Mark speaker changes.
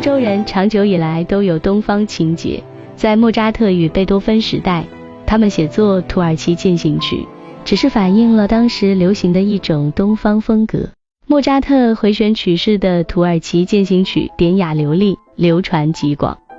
Speaker 1: 洲人长久以来都有东方情结，在莫扎特与贝多芬时代，他们写作土耳其进行曲，只是反映了当时流行的一种东方风格。莫扎特回旋曲式的土耳其进行曲典雅流利，流传极广。